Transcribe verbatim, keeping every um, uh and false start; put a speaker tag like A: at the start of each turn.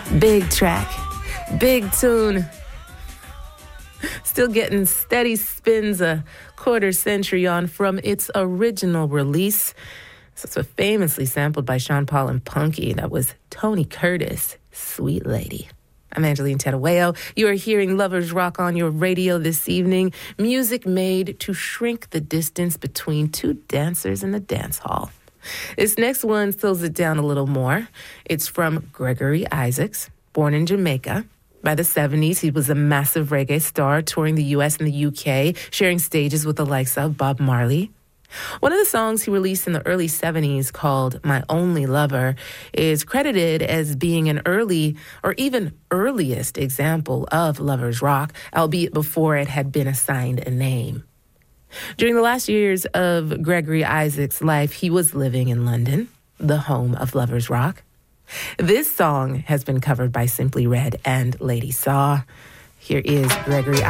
A: Big track, big tune. Still getting steady spins a quarter century on from its original release. This was famously sampled by Sean Paul and Punky. That was Tony Curtis, Sweet Lady. I'm Angeline Tedaweo. You are hearing Lovers Rock on your radio this evening. Music made to shrink the distance between two dancers in a dance hall. This next one slows it down a little more. It's from Gregory Isaacs, born in Jamaica. By the seventies, he was a massive reggae star, touring the U S and the U K, sharing stages with the likes of Bob Marley. One of the songs he released in the early seventies, called My Only Lover, is credited as being an early or even earliest example of lovers rock, albeit before it had been assigned a name. During the last years of Gregory Isaacs' life, he was living in London, the home of lovers rock. This song has been covered by Simply Red and Lady Saw. Here is Gregory